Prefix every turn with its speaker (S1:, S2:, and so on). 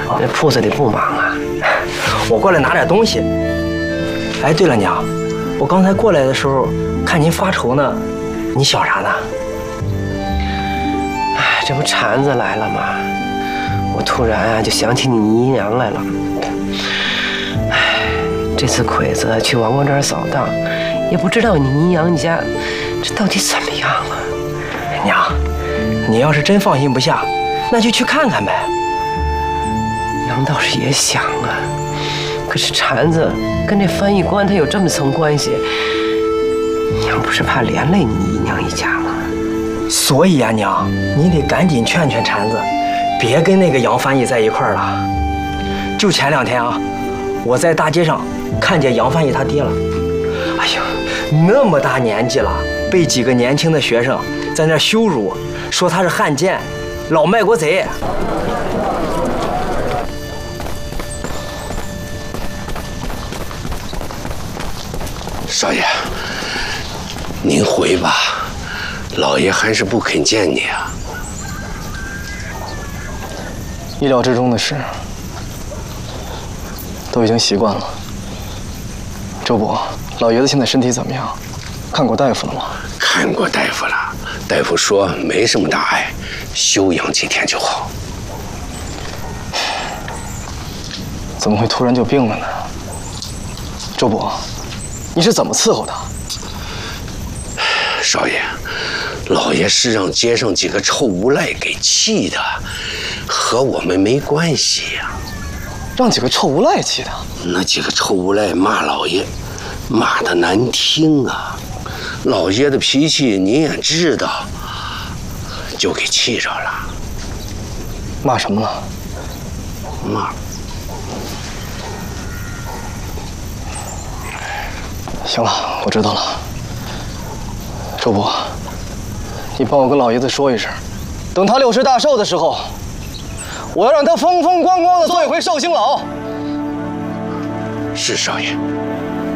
S1: 这铺子里不忙啊，我过来拿点东西。哎，对了，娘，我刚才过来的时候看您发愁呢，你想啥呢？
S2: 哎，这不蝉子来了吗？我突然啊就想起你姨娘来了。哎，这次鬼子去王光这儿扫荡，也不知道你姨娘家这到底怎么样了。
S1: 娘，你要是真放心不下，那就去看看呗。
S2: 娘倒是也想啊，可是蝉子跟这翻译官他有这么层关系，娘不是怕连累你姨娘一家吗？
S1: 所以呀，娘，你得赶紧劝劝蝉子，别跟那个杨翻译在一块儿了。就前2天啊，我在大街上看见杨翻译他爹了。哎呀，那么大年纪了，被几个年轻的学生在那儿羞辱，说他是汉奸、老卖国贼。
S3: 少爷，您回吧，老爷还是不肯见你啊。
S4: 意料之中的事，都已经习惯了。周伯，老爷子现在身体怎么样？看过大夫了吗？
S3: 看过大夫了，大夫说没什么大碍，休养几天就好。
S4: 怎么会突然就病了呢？周伯，你是怎么伺候他？
S3: 少爷，老爷是让街上几个臭无赖给气的，和我们没关系呀。
S4: 让几个臭无赖气他？
S3: 那几个臭无赖骂老爷，骂得难听啊。老爷的脾气你也知道，就给气着了。
S4: 骂什么了？
S3: 骂。
S4: 行了，我知道了。周伯，你帮我跟老爷子说一声，等他60大寿的时候，我要让他风风光光的做一回寿星老。
S3: 是少爷。